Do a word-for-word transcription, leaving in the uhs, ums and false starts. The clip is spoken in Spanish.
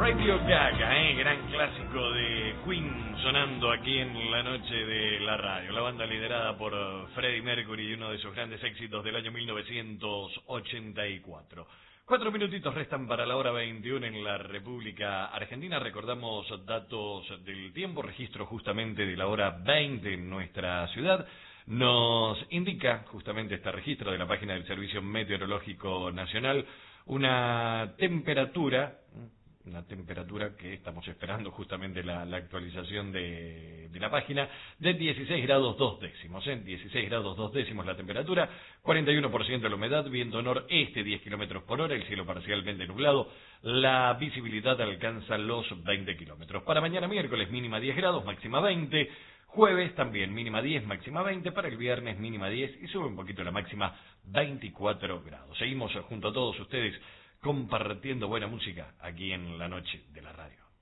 Radio Gaga, eh, gran clásico de Queen sonando aquí en la noche de la radio. La banda liderada por Freddie Mercury y uno de sus grandes éxitos del año mil novecientos ochenta y cuatro. Cuatro minutitos restan para la hora veintiuno en la República Argentina. Recordamos datos del tiempo, registro justamente de la hora veinte en nuestra ciudad. Nos indica justamente este registro de la página del Servicio Meteorológico Nacional una temperatura... una temperatura que estamos esperando justamente la, la actualización de, de la página, de dieciséis grados dos décimos, ¿eh? dieciséis grados dos décimos la temperatura, cuarenta y uno por ciento la humedad, viento noreste diez kilómetros por hora, el cielo parcialmente nublado, la visibilidad alcanza los veinte kilómetros. Para mañana miércoles mínima diez grados, máxima veinte, jueves también mínima diez, máxima veinte, para el viernes mínima diez y sube un poquito la máxima veinticuatro grados. Seguimos junto a todos ustedes compartiendo buena música aquí en la noche de la radio.